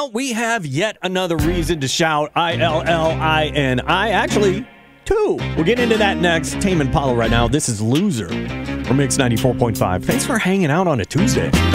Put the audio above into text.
Well, we have yet another reason to shout I-L-L-I-N-I. Actually, two. We'll get into that next. Tame Impala right now. This is Loser from Mix 94.5. Thanks for hanging out on a Tuesday.